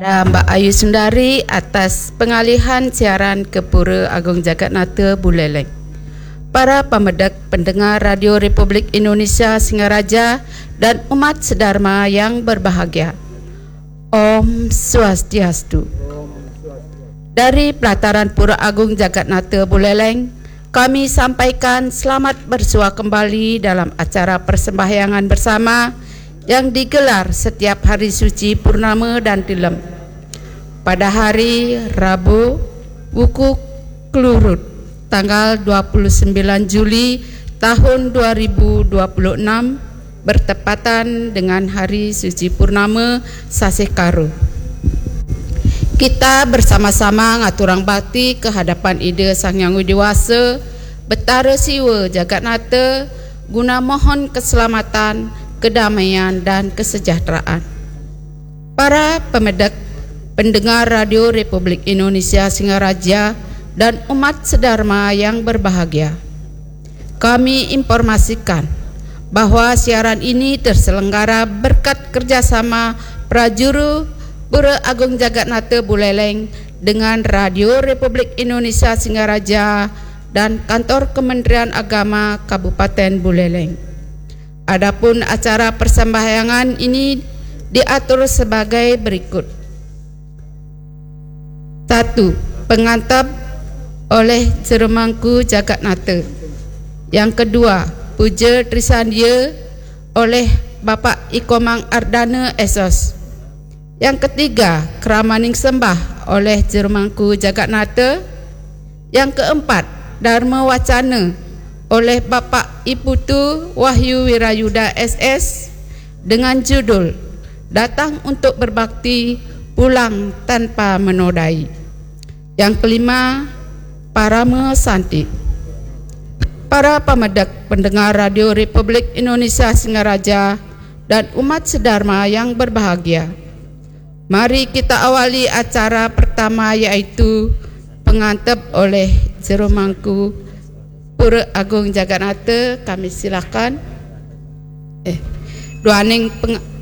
dan Mbak Ayu Sundari atas pengalihan siaran ke Pura Agong Jagatnata Buleleng. Para pemedak pendengar Radio Republik Indonesia Singaraja dan umat sedharma yang berbahagia. Om Swastiastu. Dari pelataran Pura Agong Jagatnata Buleleng, kami sampaikan selamat bersua kembali dalam acara persembahyangan bersama yang digelar setiap hari suci Purnama dan Tilem pada hari Rabu Wuku Kelurut tanggal 29 Juli tahun 2026 bertepatan dengan hari suci Purnama Sasih Karu. Kita bersama-sama ngaturang bakti ke hadapan Ida Sang Yang Widiwasa Betara Siwa Jagatnata guna mohon keselamatan, kedamaian dan kesejahteraan. Para pemedak pendengar Radio Republik Indonesia Singaraja dan umat sedharma yang berbahagia, kami informasikan bahwa siaran ini terselenggara berkat kerjasama Prajuru Pura Agong Jagatnata Buleleng dengan Radio Republik Indonesia Singaraja dan Kantor Kementerian Agama Kabupaten Buleleng. Adapun acara persembahyangan ini diatur sebagai berikut. 1. Pengantap oleh Jeremangku Jagatnata. Yang kedua, puja Trisandia oleh Bapak Ikomang Ardana Esos. Yang ketiga, keramaning sembah oleh Jeremangku Jagatnata. Yang keempat, Dharma Wacana oleh Bapak Iputu Wahyu Wirayuda SS dengan judul Datang untuk Berbakti, Pulang Tanpa Menodai. Yang kelima, Parama Santi. Para pemedak pendengar Radio Republik Indonesia Singaraja dan umat sedharma yang berbahagia, mari kita awali acara pertama, yaitu pengantap oleh Jeremangku Pura Agong Jagatnata. Kami silakan. Doaning